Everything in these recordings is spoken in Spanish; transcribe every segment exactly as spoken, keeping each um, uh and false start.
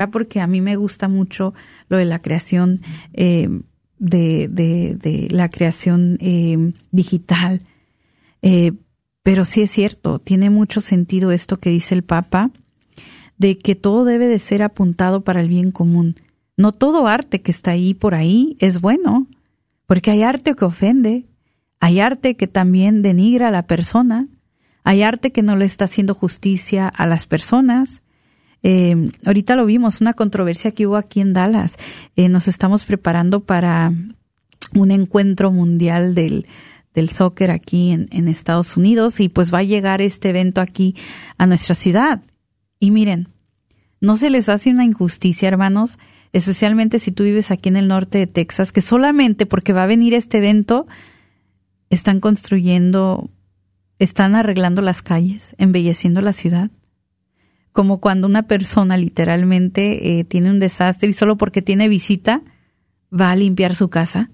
porque a mí me gusta mucho lo de la creación, eh, de, de, de la creación eh, digital. Eh, pero sí es cierto, tiene mucho sentido esto que dice el Papa, de que todo debe de ser apuntado para el bien común. No todo arte que está ahí por ahí es bueno, porque hay arte que ofende, hay arte que también denigra a la persona, hay arte que no le está haciendo justicia a las personas. Eh, ahorita lo vimos, una controversia que hubo aquí en Dallas. Eh, nos estamos preparando para un encuentro mundial del, del soccer aquí en, en Estados Unidos y pues va a llegar este evento aquí a nuestra ciudad. Y miren, ¿no se les hace una injusticia, hermanos? Especialmente si tú vives aquí en el norte de Texas, que solamente porque va a venir este evento están construyendo, están arreglando las calles, embelleciendo la ciudad. Como cuando una persona literalmente eh, tiene un desastre y solo porque tiene visita va a limpiar su casa.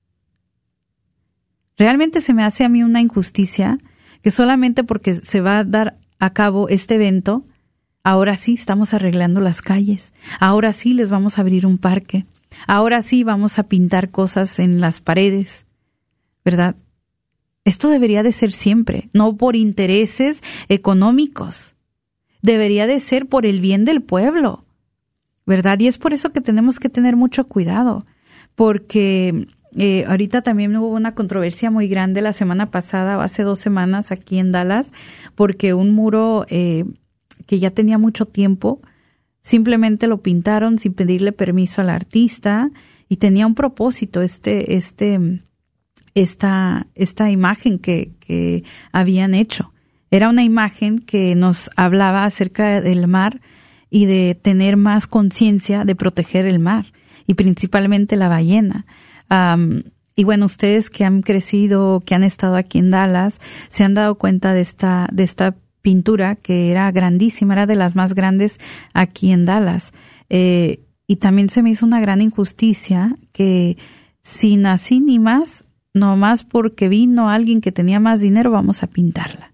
Realmente se me hace a mí una injusticia que solamente porque se va a dar a cabo este evento, ahora sí estamos arreglando las calles, ahora sí les vamos a abrir un parque, ahora sí vamos a pintar cosas en las paredes, ¿verdad? Esto debería de ser siempre, no por intereses económicos, debería de ser por el bien del pueblo, ¿verdad? Y es por eso que tenemos que tener mucho cuidado, porque eh, ahorita también hubo una controversia muy grande la semana pasada o hace dos semanas aquí en Dallas, porque un muro eh, que ya tenía mucho tiempo, simplemente lo pintaron sin pedirle permiso al artista y tenía un propósito este, este, esta, esta imagen que, que habían hecho. Era una imagen que nos hablaba acerca del mar y de tener más conciencia de proteger el mar y principalmente la ballena. Um, y bueno, ustedes que han crecido, que han estado aquí en Dallas, se han dado cuenta de esta, de esta pintura que era grandísima, era de las más grandes aquí en Dallas. Eh, y también se me hizo una gran injusticia que sin así ni más, nomás porque vino alguien que tenía más dinero, vamos a pintarla.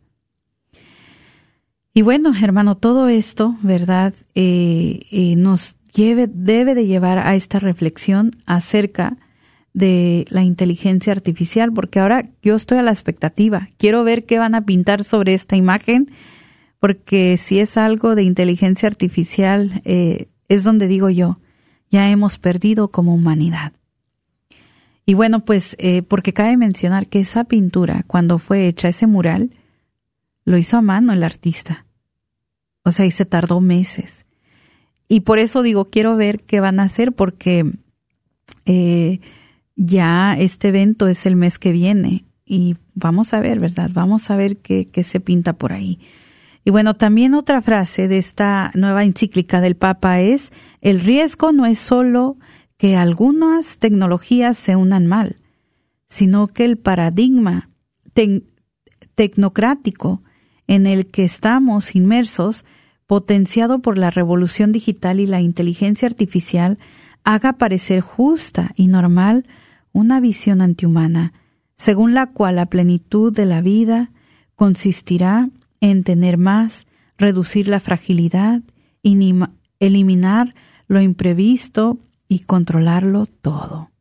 Y bueno, hermano, todo esto, ¿verdad? Eh, eh, nos lleve, debe de llevar a esta reflexión acerca de la inteligencia artificial, porque ahora yo estoy a la expectativa. Quiero ver qué van a pintar sobre esta imagen, porque si es algo de inteligencia artificial, eh, es donde digo yo, ya hemos perdido como humanidad. Y bueno, pues, eh, porque cabe mencionar que esa pintura, cuando fue hecha, ese mural, lo hizo a mano el artista. O sea, y se tardó meses. Y por eso digo, quiero ver qué van a hacer, porque eh, ya este evento es el mes que viene. Y vamos a ver, ¿verdad? Vamos a ver qué, qué se pinta por ahí. Y bueno, también otra frase de esta nueva encíclica del Papa es: el riesgo no es solo que algunas tecnologías se unan mal, sino que el paradigma te- tecnocrático en el que estamos inmersos, potenciado por la revolución digital y la inteligencia artificial, haga parecer justa y normal una visión antihumana, según la cual la plenitud de la vida consistirá en tener más, reducir la fragilidad, inima, eliminar lo imprevisto y controlarlo todo.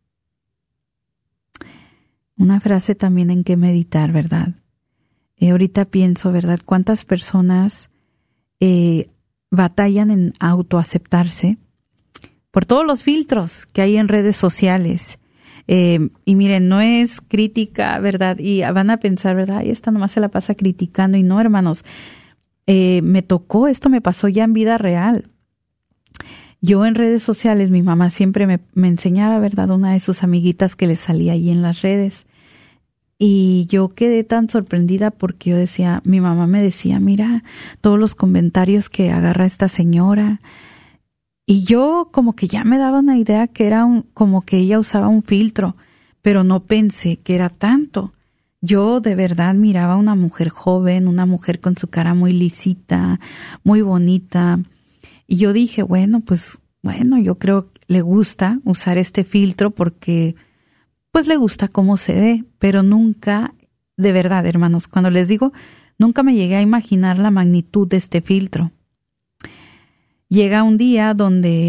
Una frase también en que meditar, ¿verdad? Eh, ahorita pienso, ¿verdad? ¿Cuántas personas eh, batallan en autoaceptarse por todos los filtros que hay en redes sociales? Eh, y miren, no es crítica, ¿verdad? Y van a pensar, ¿verdad? Ay, esta nomás se la pasa criticando. Y no, hermanos, eh, me tocó, esto me pasó ya en vida real. Yo en redes sociales, mi mamá siempre me, me enseñaba, ¿verdad? Una de sus amiguitas que le salía ahí en las redes. Y yo quedé tan sorprendida porque yo decía, mi mamá me decía, mira, todos los comentarios que agarra esta señora. Y yo como que ya me daba una idea que era un, como que ella usaba un filtro, pero no pensé que era tanto. Yo de verdad miraba a una mujer joven, una mujer con su cara muy lisita, muy bonita. Y yo dije, bueno, pues, bueno, yo creo que le gusta usar este filtro porque pues le gusta cómo se ve, pero nunca, de verdad, hermanos, cuando les digo, nunca me llegué a imaginar la magnitud de este filtro. Llega un día donde